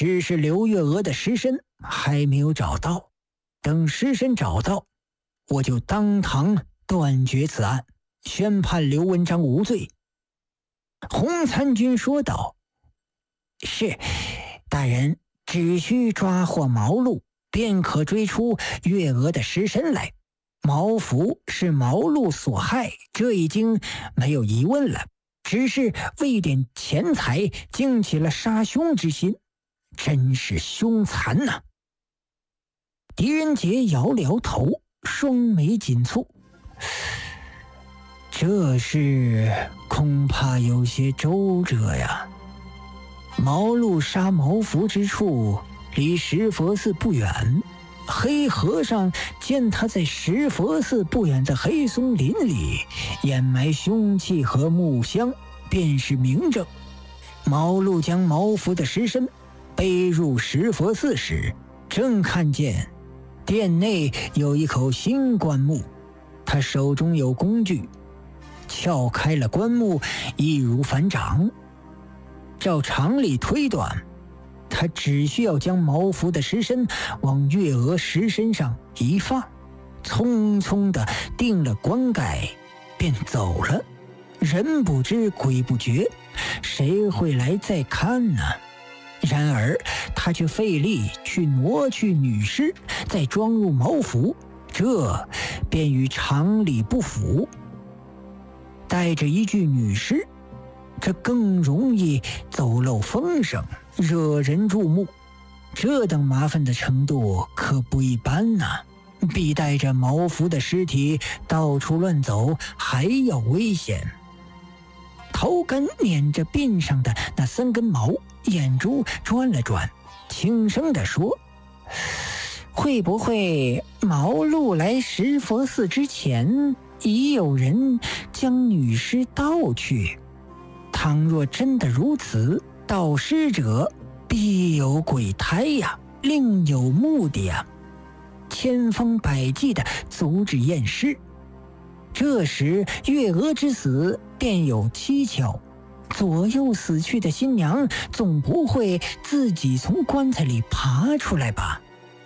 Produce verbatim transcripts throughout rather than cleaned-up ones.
只是刘月娥的尸身还没有找到，等尸身找到，我就当堂断绝此案，宣判刘文章无罪。”洪参军说道：“是，大人只需抓获毛鹿，便可追出月娥的尸身来。毛福是毛鹿所害，这已经没有疑问了。只是为点钱财，惊起了杀兄之心，真是凶残呐、啊！”狄仁杰摇了摇头，双眉紧蹙：“这事恐怕有些周折呀。毛鹿杀毛福之处离石佛寺不远，黑和尚见他在石佛寺不远的黑松林里掩埋凶器和木箱，便是明证。毛鹿将毛福的尸身背入石佛寺时，正看见殿内有一口新棺木，他手中有工具，撬开了棺木，易如反掌。照常理推断，他只需要将毛福的尸身往月娥尸身上一放，匆匆地定了棺盖便走了。人不知鬼不觉，谁会来再看呢？然而他却费力去挪去女尸，再装入毛服，这便与常理不符。带着一具女尸，这更容易走漏风声，惹人注目。这等麻烦的程度可不一般呐、啊，比带着毛福的尸体到处乱走还要危险。头根捻着鬓上的那三根毛，眼珠转了转，轻声地说：“会不会毛鹿来石佛寺之前，已有人将女尸盗去？倘若真的如此，盗尸者必有鬼胎呀，另有目的呀，千方百计地阻止验尸。这时月娥之死便有蹊跷，左右死去的新娘总不会自己从棺材里爬出来吧？”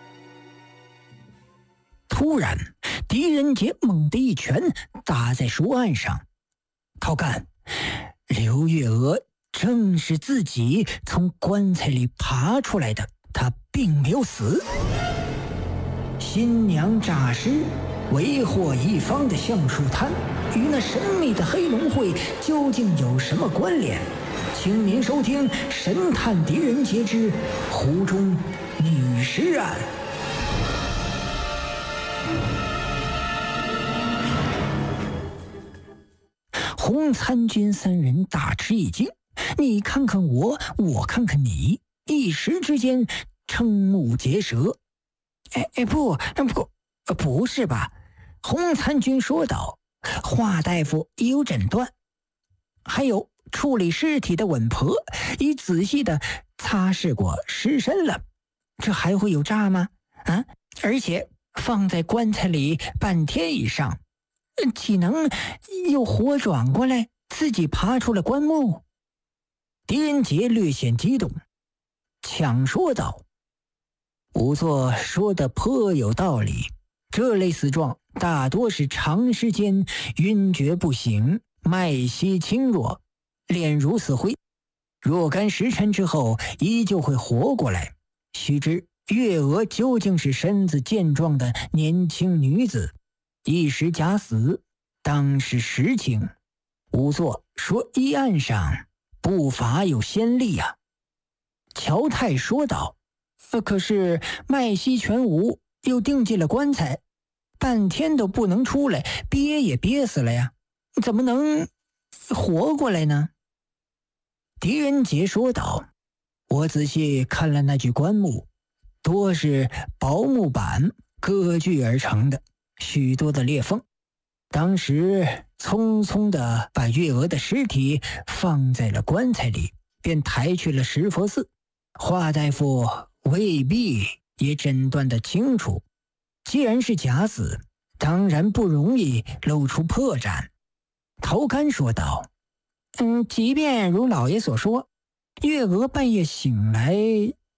突然狄仁杰猛地一拳打在书案上：“陶干，刘月娥正是自己从棺材里爬出来的，她并没有死。新娘诈尸为祸一方的橡树滩与那神秘的黑龙会究竟有什么关联？请您收听《神探狄仁杰之湖中女尸案》。洪参军三人大吃一惊，你看看我，我看看你，一时之间瞠目结舌。哎哎不不不是吧？洪参军说道：“华大夫已有诊断，还有处理尸体的稳婆已仔细的擦拭过尸身了，这还会有诈吗？啊！而且放在棺材里半天以上，岂能又活转过来，自己爬出了棺木？”狄仁杰略显激动，抢说道：“仵作说的颇有道理，这类死状大多是长时间晕厥不醒，脉息轻弱，脸如死灰，若干时辰之后依旧会活过来。须知月娥究竟是身子健壮的年轻女子，一时假死当是实情。仵作说医案上不乏有先例啊。”乔太说道：“呃，可是脉息全无，又定进了棺材，半天都不能出来，憋也憋死了呀，怎么能活过来呢？”狄仁杰说道：“我仔细看了那具棺木，多是薄木板割锯而成的，许多的裂缝。当时匆匆地把月娥的尸体放在了棺材里，便抬去了石佛寺。华大夫未必也诊断得清楚，既然是假死，当然不容易露出破绽。”头干说道：“嗯，即便如老爷所说，月娥半夜醒来